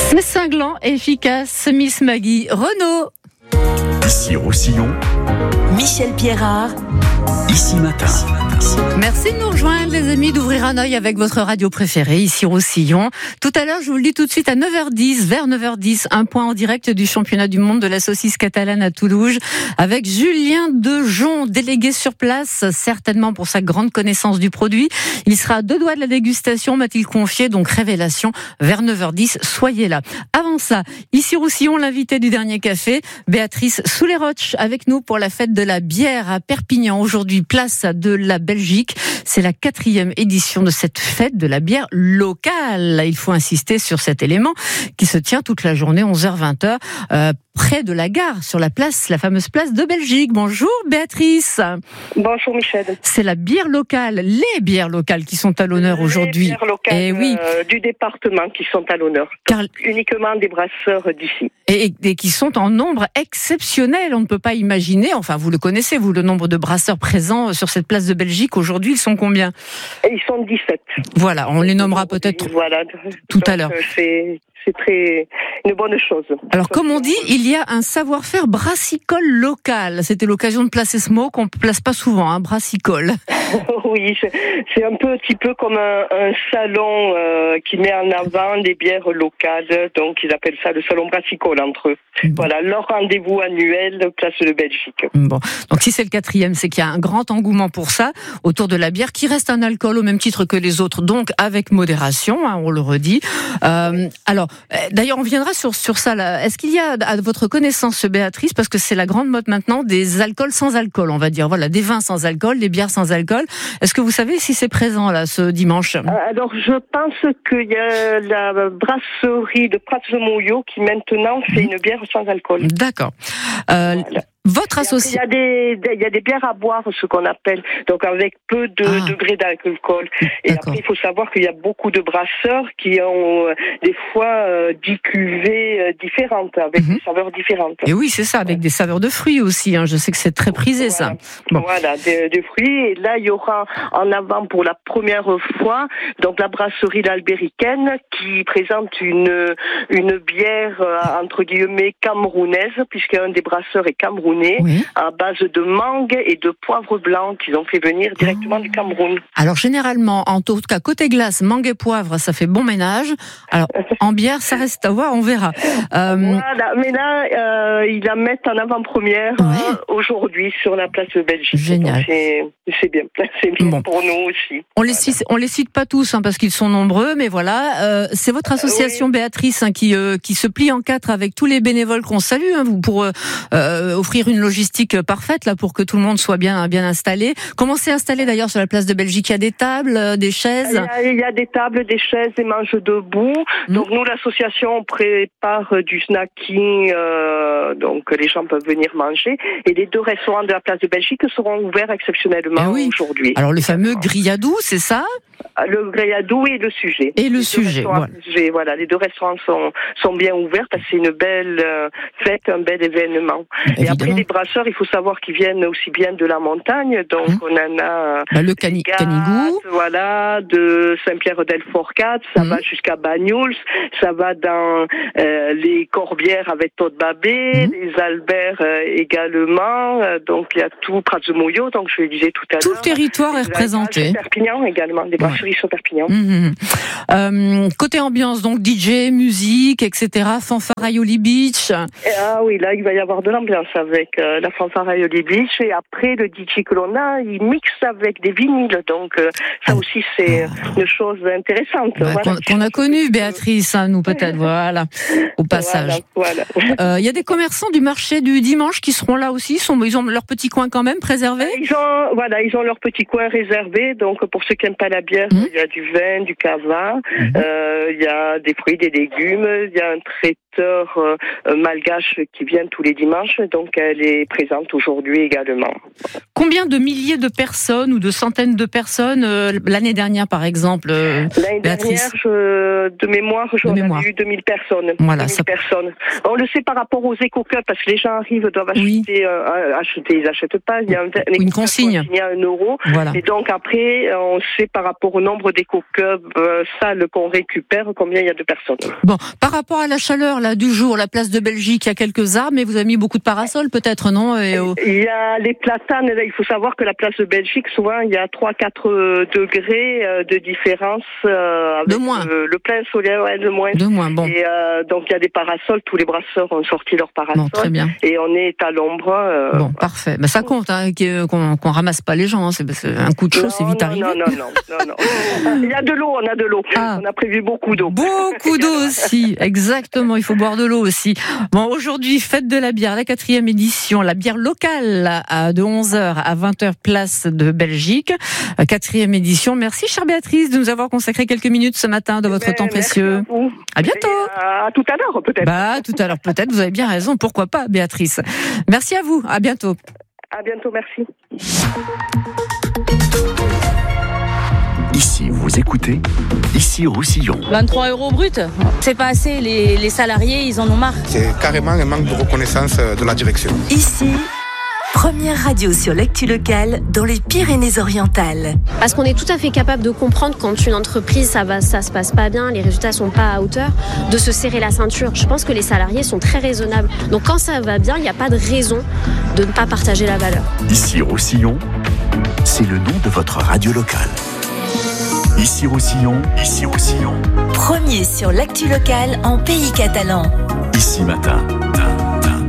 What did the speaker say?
C'est cinglant et efficace, Miss Maggie Renaud. Ici Roussillon, Michel Pierrard, Ici Matin. Merci de nous rejoindre, les amis, d'ouvrir un œil avec votre radio préférée, ici Roussillon. Tout à l'heure, je vous le dis tout de suite, à 9h10, vers 9h10, un point en direct du championnat du monde de la saucisse catalane à Toulouse, avec Julien Dejon, délégué sur place, certainement pour sa grande connaissance du produit. Il sera à 2 doigts de la dégustation, m'a-t-il confié, donc révélation, vers 9h10, soyez là. Avant ça, ici Roussillon, l'invité du dernier café, Béatrice Souleroche, avec nous pour la fête de la bière à Perpignan. Aujourd'hui, place de la Belgique. C'est la 4e édition de cette fête de la bière locale. Il faut insister sur cet élément qui se tient toute la journée, 11h-20h, près de la gare, sur la place, la fameuse place de Belgique. Bonjour Béatrice. Bonjour Michel. C'est la bière locale, les bières locales qui sont à l'honneur aujourd'hui. Les bières locales oui. Du département qui sont à l'honneur. Car... uniquement des brasseurs d'ici. Et qui sont en nombre exceptionnel. On ne peut pas imaginer, enfin vous le connaissez, vous, le nombre de brasseurs présents sur cette place de Belgique. Aujourd'hui, ils sont combien ? Ils sont 17. Voilà, on les nommera peut-être tout à l'heure. C'est très une bonne chose. Alors, comme on dit, il y a un savoir-faire brassicole local. C'était l'occasion de placer ce mot qu'on ne place pas souvent, hein, brassicole. Oui, c'est un petit peu comme un salon qui met en avant les bières locales. Donc, ils appellent ça le salon brassicole entre eux. Bon. Voilà, leur rendez-vous annuel, place de Belgique. Bon, donc si c'est le 4e, c'est qu'il y a un grand engouement pour ça, autour de la bière, qui reste un alcool au même titre que les autres, donc avec modération, hein, on le redit. Alors, d'ailleurs, on viendra sur ça là. Est-ce qu'il y a, à votre connaissance, Béatrice, parce que c'est la grande mode maintenant, des alcools sans alcool, on va dire, voilà, des vins sans alcool, des bières sans alcool. Est-ce que vous savez si c'est présent là ce dimanche ? Alors, je pense qu'il y a la brasserie de Prats-de-Moyo qui maintenant fait une bière sans alcool. D'accord. Voilà. Votre associé. Il y a des bières à boire, ce qu'on appelle, donc avec peu de degrés d'alcool. Et D'accord. après, il faut savoir qu'il y a beaucoup de brasseurs qui ont des fois 10 cuvées différentes, avec des saveurs différentes. Et oui, c'est ça, avec des saveurs de fruits aussi. Hein. Je sais que c'est très prisé, voilà. ça. Bon. Voilà, des fruits. Et là, il y aura en avant pour la première fois, donc la brasserie L'Albéricaine qui présente une bière entre guillemets camerounaise, puisqu'un des brasseurs est camerounais. Oui. À base de mangue et de poivre blanc qu'ils ont fait venir directement du Cameroun. Alors généralement, en tout cas côté glace, mangue et poivre, ça fait bon ménage. Alors en bière, ça reste à voir, on verra. Voilà, mais là, ils la mettent en avant-première aujourd'hui sur la place de Belgique. Génial. Donc, c'est bien bon. Pour nous aussi. On les cite pas tous hein, parce qu'ils sont nombreux, mais voilà, c'est votre association Béatrice hein, qui se plie en 4 avec tous les bénévoles qu'on salue hein, pour offrir une logistique parfaite là pour que tout le monde soit bien installé. Comment c'est installé d'ailleurs sur la place de Belgique ? Il y a des tables, des chaises ? Il y a des tables, des chaises, des manches debout. Donc nous, l'association, prépare du snacking, donc les gens peuvent venir manger. Et les 2 restaurants de la place de Belgique seront ouverts exceptionnellement aujourd'hui. Alors le fameux grilladou, c'est ça ? Le grilladou et le sujet. Et le sujet, voilà. Les 2 restaurants sont bien ouverts parce que c'est une belle fête, un bel événement. Évidemment. Et après, les brasseurs, il faut savoir qu'ils viennent aussi bien de la montagne. Donc, on en a le Canigou. Voilà, de Saint-Pierre-del-Fort-4, ça va jusqu'à Banyuls, ça va dans les Corbières avec Tod-Babé, les Albert également. Donc, il y a tout, Prats-de-Moyo, donc je le disais tout à l'heure. Tout le territoire est représenté. Perpignan également, des brasseries sur Perpignan. Côté ambiance, donc DJ, musique, etc., fanfare Aioli Beach. Ah oui, là, il va y avoir de l'ambiance avec la fanfare Aioli Beach. Et après, le DJ que l'on a, il mixe avec des vinyles. Donc, ça aussi, c'est une chose intéressante. Qu'on a connu, Béatrice, hein, nous peut-être, voilà, au passage. Voilà. Y a des commerçants du marché du dimanche qui seront là aussi. Ils ont leur petit coin quand même préservé. Ils ont leur petit coin réservé. Donc, pour ceux qui n'aiment pas la bière, il y a du vin, du cava, il y a des fruits, des légumes, il y a un traiteur malgache qui vient tous les dimanches, donc elle est présente aujourd'hui également. Combien de milliers de personnes ou de centaines de personnes l'année dernière par exemple L'année Béatrice dernière, de mémoire, j'en ai eu 2000 personnes. Voilà, 2000 personnes. On le sait par rapport aux écoles d'éco-cup, parce que les gens arrivent, doivent acheter, ils n'achètent pas, il y a une consigne. Il y a 1 euro. Voilà. Et donc après, on sait par rapport au nombre d'éco-cups sales qu'on récupère, combien il y a de personnes. Bon, par rapport à la chaleur là du jour, la place de Belgique, il y a quelques arbres, mais vous avez mis beaucoup de parasols peut-être, non? Il y a les platanes, il faut savoir que la place de Belgique, souvent, il y a 3-4 degrés de différence avec de moins. Le plein soleil, de moins. De moins, bon. Et donc il y a des parasols, tous les brasseurs ont sorti leurs parasols. Bon, très bien. Et on est à l'ombre. Bon, parfait. Ben, ça compte, hein, qu'on ramasse pas les gens. Hein. C'est un coup de chaud, c'est vite arrivé. Non. Il y a de l'eau, on a de l'eau. On a prévu beaucoup d'eau. Beaucoup d'eau aussi, exactement. Il faut boire de l'eau aussi. Bon, aujourd'hui, fête de la bière, la 4e édition, la bière locale de 11h à 20h, place de Belgique. 4e édition. Merci, chère Béatrice, de nous avoir consacré quelques minutes ce matin de votre temps précieux. À bientôt. À tout à l'heure, peut-être. Tout à l'heure, peut-être. Vous avez bien raison. Pourquoi pas, Béatrice. Merci à vous. À bientôt. À bientôt, merci. Ici, vous écoutez, ici Roussillon. 23 € brut, c'est pas assez, les salariés, ils en ont marre. C'est carrément un manque de reconnaissance de la direction. Ici, première radio sur l'actu locale dans les Pyrénées-Orientales. Parce qu'on est tout à fait capable de comprendre quand une entreprise, ça se passe pas bien, les résultats sont pas à hauteur, de se serrer la ceinture. Je pense que les salariés sont très raisonnables. Donc quand ça va bien, il n'y a pas de raison de ne pas partager la valeur. Ici Roussillon, c'est le nom de votre radio locale. Ici Roussillon, ici Roussillon. Premier sur l'actu locale en pays catalan. Ici Matin.